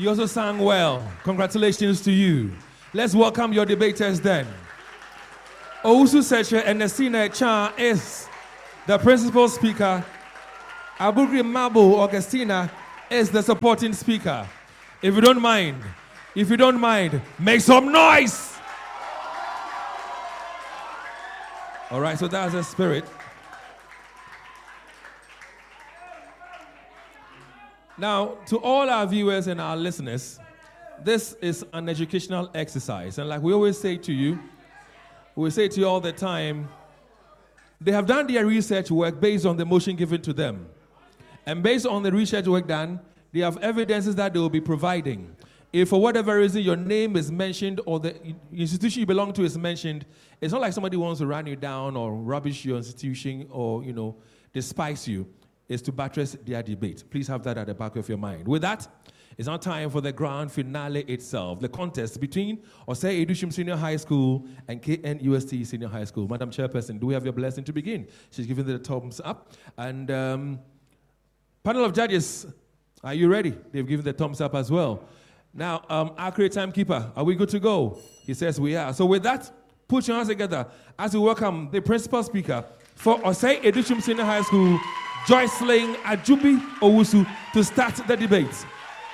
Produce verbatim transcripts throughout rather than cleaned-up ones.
You also sang well. Congratulations to you. Let's welcome your debaters then. Owusu Seche and Nesina Chan is the principal speaker. Abugri Mabu Augustina is the supporting speaker. If you don't mind, if you don't mind, make some noise. All right, so that's the spirit. Now, to all our viewers and our listeners, this is an educational exercise. And like we always say to you, we say to you all the time, they have done their research work based on the motion given to them. And based on the research work done, they have evidences that they will be providing. If for whatever reason your name is mentioned or the institution you belong to is mentioned, it's not like somebody wants to run you down or rubbish your institution or, you know, despise you. It's to buttress their debate. Please have that at the back of your mind. With that, it's now time for the grand finale itself, the contest between Osei Edushim Senior High School and K N U S T Senior High School. Madam Chairperson, do we have your blessing to begin? She's giving the thumbs up. And um, panel of judges, are you ready? They've given the thumbs up as well. Now, um, accurate timekeeper, are we good to go? He says we are. So with that, put your hands together as we welcome the principal speaker for Osei Edushim Senior High School, Joycelyn Ajubi Owusu, to start the debate.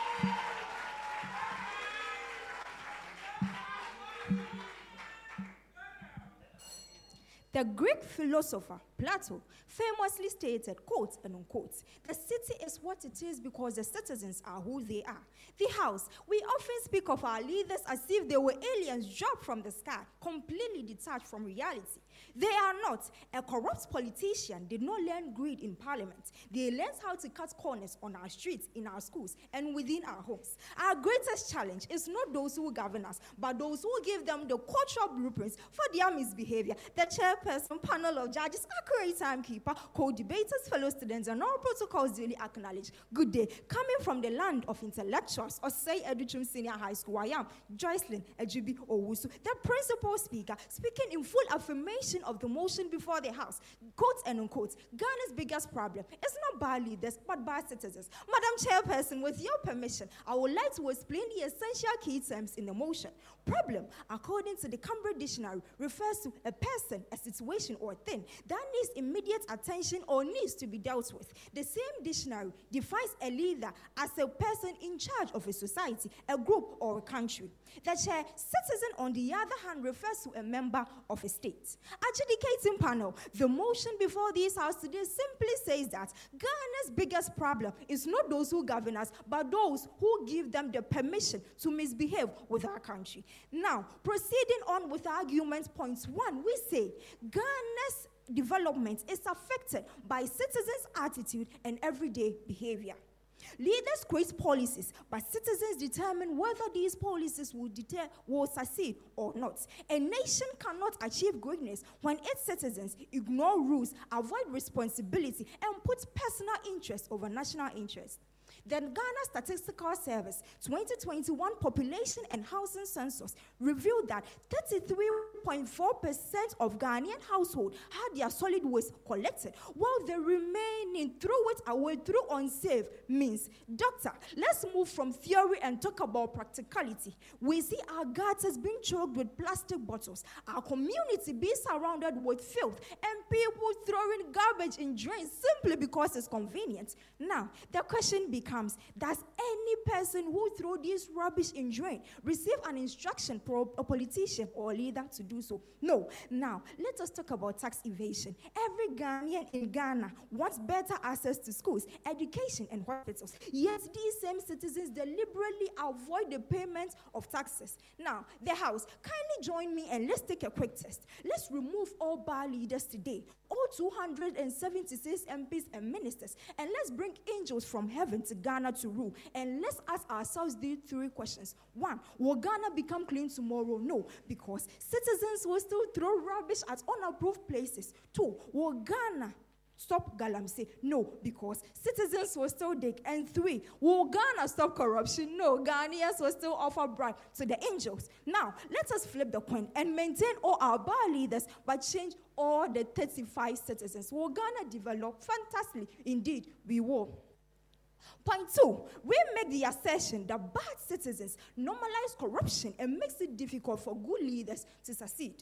The Greek philosopher Plato famously stated, quote and unquote, the city is what it is because the citizens are who they are. The House, we often speak of our leaders as if they were aliens dropped from the sky, completely detached from reality. They are not. A corrupt politician did not learn greed in parliament. They learned how to cut corners on our streets, in our schools, and within our homes. Our greatest challenge is not those who govern us, but those who give them the cultural blueprints for their misbehavior. The chairperson, panel of judges, accurate timekeeper, co-debaters, fellow students, and all protocols duly acknowledged. Good day. Coming from the land of intellectuals, Osei Edushim Senior High School, I am Joycelyn Ajubi Owusu, the principal speaker, speaking in full affirmation of the motion before the House. Quote and unquote, Ghana's biggest problem is not bad leaders, but bad citizens. Madam Chairperson, with your permission, I would like to explain the essential key terms in the motion. Problem, according to the Cambridge Dictionary, refers to a person, a situation, or thing that needs immediate attention or needs to be dealt with. The same dictionary defines a leader as a person in charge of a society, a group, or a country. The chair, citizen, on the other hand, refers to a member of a state. Adjudicating panel, the motion before this House today simply says that Ghana's biggest problem is not those who govern us, but those who give them the permission to misbehave with our country. Now, proceeding on with argument point one, we say Ghana's development is affected by citizens' attitude and everyday behavior. Leaders create policies, but citizens determine whether these policies will, deter, will succeed or not. A nation cannot achieve greatness when its citizens ignore rules, avoid responsibility, and put personal interest over national interest. The Ghana Statistical Service twenty twenty-one Population and Housing Census revealed that thirty-three point four percent of Ghanaian households had their solid waste collected, while the remaining threw it away through unsafe means. Doctor, let's move from theory and talk about practicality. We see our gutters being choked with plastic bottles, our community being surrounded with filth, and people throwing garbage in drains simply because it's convenient. Now, the question becomes, does any person who throw this rubbish in drain receive an instruction from a politician or leader to do so? No. Now, let us talk about tax evasion. Every Ghanaian in Ghana wants better access to schools, education, and hospitals. Yet these same citizens deliberately avoid the payment of taxes. Now, the House, kindly join me and let's take a quick test. Let's remove all bar leaders today, all two hundred seventy-six M Ps and ministers, and let's bring angels from heaven to Ghana to rule. And let's ask ourselves these three questions. One, will Ghana become clean tomorrow? No, because citizens will still throw rubbish at unapproved places. Two, will Ghana stop galamsey? No, because citizens will still dig. And three, will Ghana stop corruption? No, Ghanaians will still offer bribe to the angels. Now, let us flip the coin and maintain all our bar leaders, but change all the thirty-five citizens. Will Ghana develop? Fantastically. Indeed, we will. Point two, we make the assertion that bad citizens normalize corruption and makes it difficult for good leaders to succeed.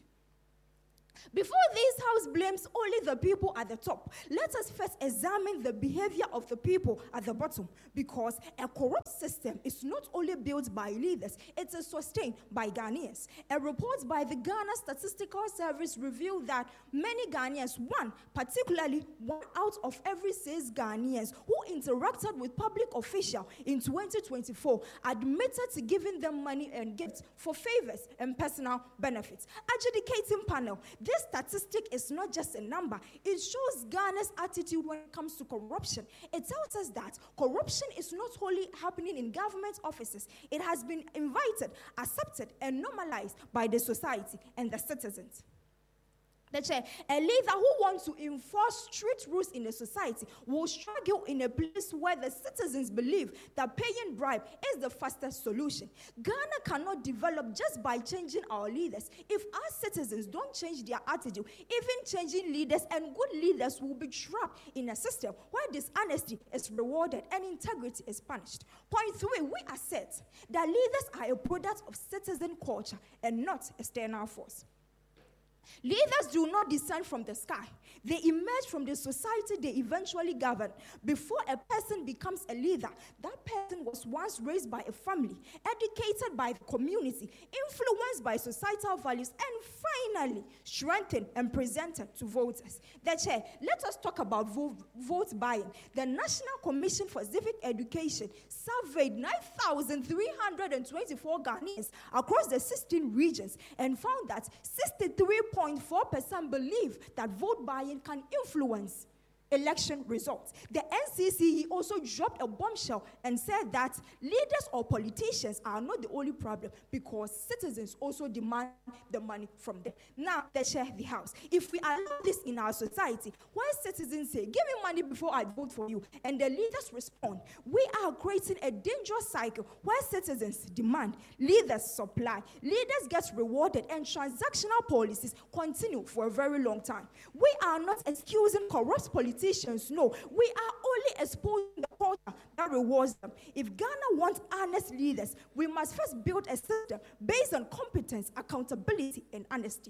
Before this house blames only the people at the top, let us first examine the behavior of the people at the bottom, because a corrupt system is not only built by leaders, it is sustained by Ghanaians. A report by the Ghana Statistical Service revealed that many Ghanaians, one, particularly one out of every six Ghanaians who interacted with public officials in twenty twenty-four, admitted to giving them money and gifts for favors and personal benefits. Adjudicating panel, this statistic is not just a number. It shows Ghana's attitude when it comes to corruption. It tells us that corruption is not only happening in government offices. It has been invited, accepted, and normalized by the society and the citizens. The chair, a leader who wants to enforce strict rules in a society will struggle in a place where the citizens believe that paying bribe is the fastest solution. Ghana cannot develop just by changing our leaders. If our citizens don't change their attitude, even changing leaders and good leaders will be trapped in a system where dishonesty is rewarded and integrity is punished. Point three, we assert that leaders are a product of citizen culture and not external force. Leaders do not descend from the sky. They emerge from the society they eventually govern. Before a person becomes a leader, that person was once raised by a family, educated by the community, influenced by societal values, and finally strengthened and presented to voters. The chair, let us talk about vote, vote buying. The National Commission for Civic Education surveyed nine thousand three hundred twenty-four Ghanaians across the sixteen regions and found that sixty-three point four percent believe that vote buying can influence election results. The N C C E also dropped a bombshell and said that leaders or politicians are not the only problem, because citizens also demand the money from them. Now, they share the house. If we allow this in our society, when citizens say, give me money before I vote for you, and the leaders respond, we are creating a dangerous cycle where citizens demand, leaders supply, leaders get rewarded, and transactional policies continue for a very long time. We are not excusing corrupt politicians. No, we are only exposing the culture that rewards them. If Ghana wants honest leaders, we must first build a system based on competence, accountability, and honesty.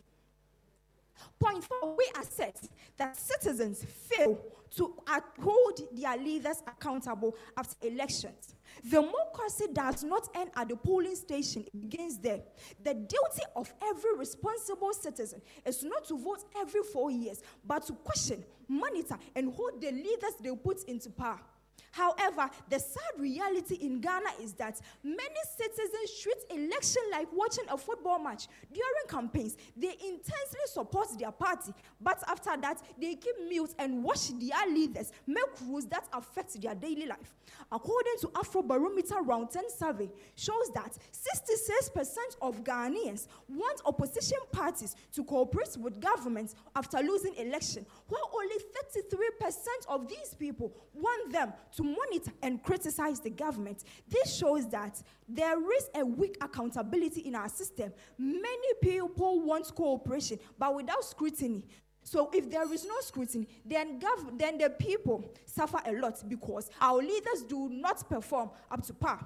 Point four, we assert that citizens fail to hold their leaders accountable after elections. Democracy does not end at the polling station, it begins there. The duty of every responsible citizen is not to vote every four years, but to question, monitor, and hold the leaders they put into power. However, the sad reality in Ghana is that many citizens treat election like watching a football match. During campaigns, they intensely support their party, but after that, they keep mute and watch their leaders make rules that affect their daily life. According to Afrobarometer Round ten survey, shows that sixty-six percent of Ghanaians want opposition parties to cooperate with governments after losing election, while only thirty-three percent of these people want them to monitor and criticize the government. This shows that there is a weak accountability in our system. Many people want cooperation, but without scrutiny. So if there is no scrutiny, then, gov- then the people suffer a lot because our leaders do not perform up to par.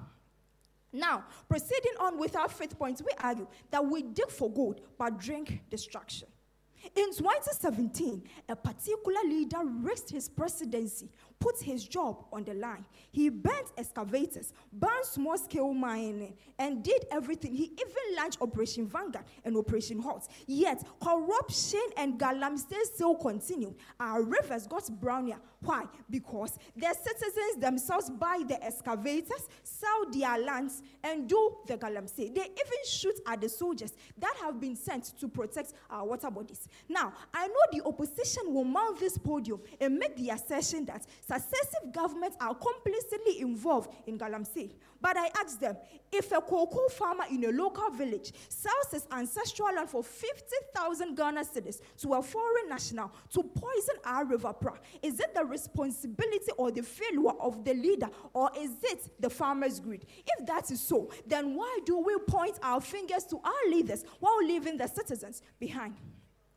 Now, proceeding on with our fifth point, we argue that we dig for gold but drink destruction. In twenty seventeen, a particular leader risked his presidency, put his job on the line. He burnt excavators, burned small-scale mining, and did everything. He even launched Operation Vanguard and Operation Hot. Yet, corruption and galamsey still continued. Our rivers got browner. Why? Because the citizens themselves buy the excavators, sell their lands, and do the galamsey. They even shoot at the soldiers that have been sent to protect our water bodies. Now, I know the opposition will mount this podium and make the assertion that successive governments are complicitly involved in galamsey. But I ask them, if a cocoa farmer in a local village sells his ancestral land for fifty thousand Ghana cedis to a foreign national to poison our river Pra, is it the responsibility or the failure of the leader, or is it the farmer's greed? If that is so, then why do we point our fingers to our leaders while leaving the citizens behind?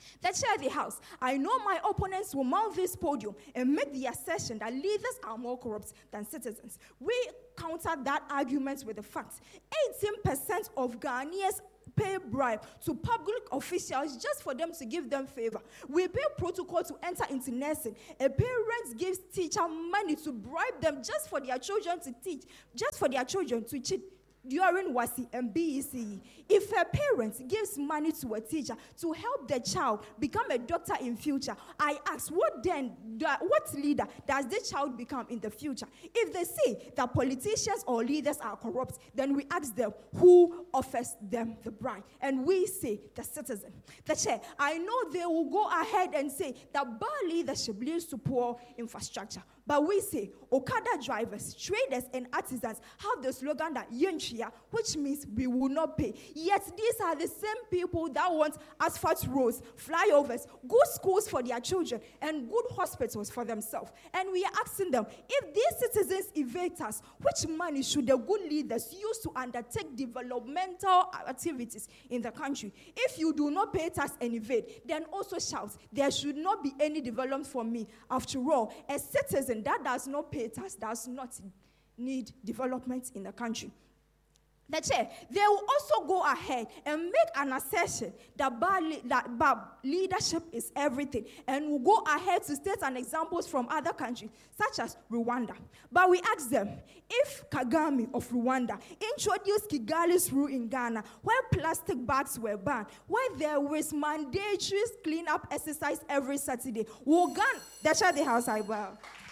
The chair of the House. I know my opponents will mount this podium and make the assertion that leaders are more corrupt than citizens. We counter that argument with the fact eighteen percent of Ghanaians pay bribe to public officials just for them to give them favor. We pay protocol to enter into nursing. A parent gives teacher money to bribe them just for their children to teach, just for their children to cheat during WASSCE and B E C E. If a parent gives money to a teacher to help the child become a doctor in future, I ask, what then, what leader does the child become in the future? If they say that politicians or leaders are corrupt, then we ask them who offers them the bribe. And we say the citizen. The chair, I know they will go ahead and say that bad leadership leads to poor infrastructure. But we say Okada drivers, traders, and artisans have the slogan that Yenchia, which means we will not pay. Yet these are the same people that want asphalt roads, flyovers, good schools for their children, and good hospitals for themselves. And we are asking them, if these citizens evade us, which money should the good leaders use to undertake developmental activities in the country? If you do not pay tax and evade, then also shout, there should not be any development for me. After all, a citizen that does not pay tax does not need development in the country. The chair, they will also go ahead and make an assertion that bad, le- that bad leadership is everything, and will go ahead to state an examples from other countries, such as Rwanda. But we ask them, if Kagame of Rwanda introduced Kigali's rule in Ghana, where plastic bags were banned, where there was mandatory cleanup exercise every Saturday, will Ghana, the chair, the House, I bow.